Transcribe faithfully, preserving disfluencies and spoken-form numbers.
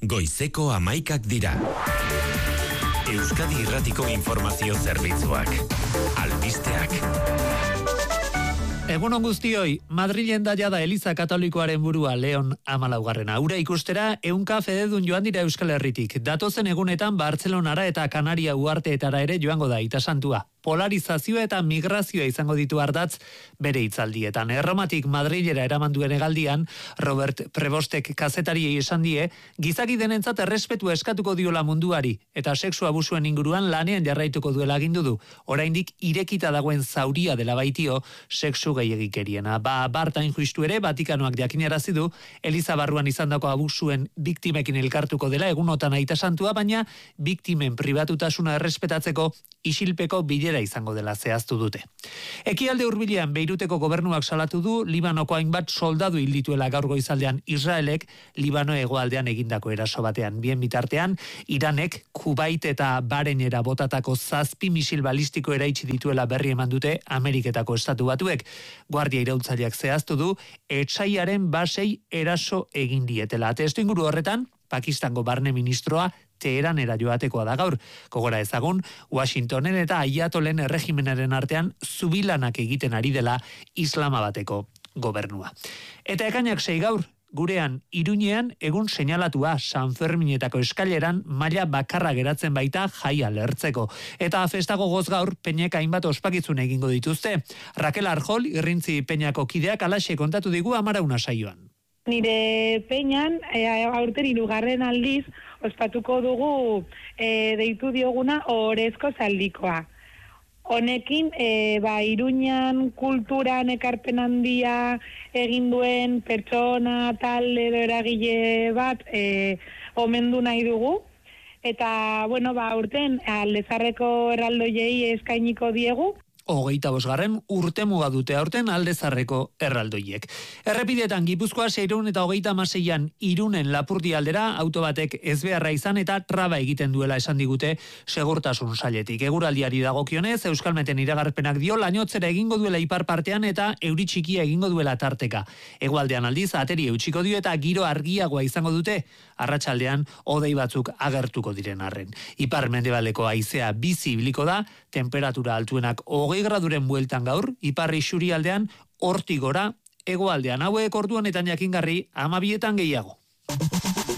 goizeko hamaikak dira. Euskadi Irratiko Informazio Zerbitzuak. Albisteak. Egunon guztioi, Madrilen da jada Eliza Katolikoaren burua Leon Amalaugarrena. Ura ikustera, ehunka fededun joan dira Euskal Herritik. Datozen egunetan Bartzelonara eta Kanaria uharteetara ere joango da itasantua. Polarizazioa eta migrazioa izango ditu ardatz bere hitzaldietan. Erromatik Madrilera eraman duen hegaldian, Robert Prebostek kazetariei esan die, gizaki denentzat errespetua eskatuko diola munduari, eta sexu abusuen inguruan lanean jarraituko duela agindu du. Oraindik irekita dagoen zauria dela baitio, sexu gehiegikeriena. Ba, bartain juistu ere, Vatikanoak jakinarazi du, Eliza barruan izandako abusuen biktimekin elkartuko dela egunotan aita santua, baina biktimen pribatutasuna errespetatzeko isilpeko bilera izango dela zehaztu dute. Ekialde hurbilean Beiruteko gobernuak salatu du Libanoko hainbat soldadu hil dituela gaur goizaldean Israelek Libano hegoaldean egindako eraso batean. Bien bitartean, Iranek Kubait eta Barenera botatako zazpi misil balistiko eraitsi dituela berri eman dute Ameriketako estatu batuek. Guardia iraultzaileak zehaztu du etsaiaren basei eraso egin dietela. Testuinguru horretan, Pakistango barne ministroa Teheranera joatekoa da gaur. Gogora ezagun, Washingtonen eta Ayatolen erregimenaren artean zubilanak egiten ari dela Islamabateko gobernua. Eta ekainak sei gaur, gurean Iruñean egun seinalatua San Ferminetako eskaileran maila bakarra geratzen baita jaia lertzeko. Eta festago goz gaur peinek hainbat ospakizun egingo dituzte. Raquel Arjol, Irrintzi Peñako kideak alaxe kontatu digu Amarauna saioan. Nire peinan, e, aurten hirugarren aldiz, ospatuko dugu e, deitu dioguna Ohorezko Zaldikoa. Honekin, e, ba, Iruñan kulturan ekarpen handia egin duen pertsona, talde edo eragile bat e, omendu nahi dugu. Eta, bueno, ba, aurten Aldezarreko erraldoiei eskainiko diegu. Hogeita bosgarren urte muga dute aurten Aldezarreko erraldoiek. Errepidetan Gipuzkoa seiehun eta hogeita hamaseian Irunen Lapurdi aldera auto batek ezbeharra izan eta traba egiten duela esan digute segurtasun sailetik. Eguraldiari dagokionez, Euskalmeten iragarpenak dio lainotzera egingo duela ipar partean eta euri txikia egingo duela tarteka. Hegoaldean aldiz ateri eutsiko dio eta giro argiagoa izango dute, arratsaldean hodei batzuk agertuko diren arren. Ipar mendebaldeko haizea bizi ibiliko da, temperatura altuenak hogei graduren bueltan gaur, iparri xurialdean hortik gora, hegoaldean hauek orduanetan jakingarri amabietan gehiago.